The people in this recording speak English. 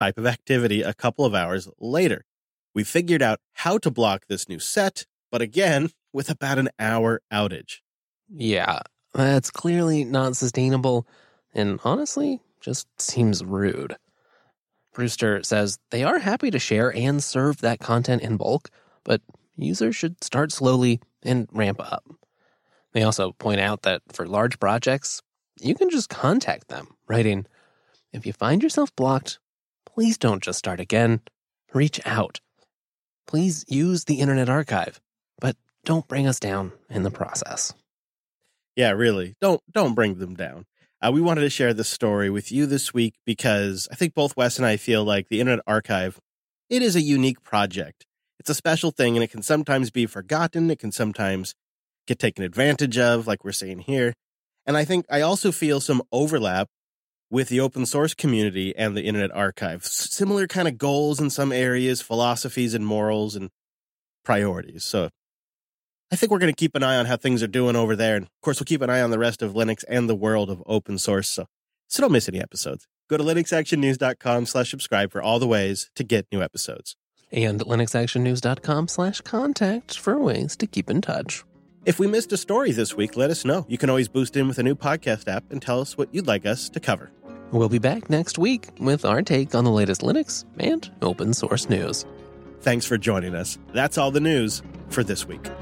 type of activity a couple of hours later. We figured out how to block this new set, but again, with about an hour outage. Yeah, that's clearly not sustainable, and honestly, just seems rude. Brewster says they are happy to share and serve that content in bulk, but users should start slowly and ramp up. They also point out that for large projects, you can just contact them, writing, "If you find yourself blocked, please don't just start again. Reach out. Please use the Internet Archive, but don't bring us down in the process." Yeah, really. Don't bring them down. We wanted to share this story with you this week because I think both Wes and I feel like the Internet Archive, it is a unique project. It's a special thing, and it can sometimes be forgotten. It can sometimes get taken advantage of, like we're saying here. And I think I also feel some overlap with the open source community and the Internet Archive. Similar kind of goals in some areas, philosophies and morals and priorities. So I think we're going to keep an eye on how things are doing over there. And of course, we'll keep an eye on the rest of Linux and the world of open source. So don't miss any episodes. Go to linuxactionnews.com/subscribe for all the ways to get new episodes. And linuxactionnews.com/contact for ways to keep in touch. If we missed a story this week, let us know. You can always boost in with a new podcast app and tell us what you'd like us to cover. We'll be back next week with our take on the latest Linux and open source news. Thanks for joining us. That's all the news for this week.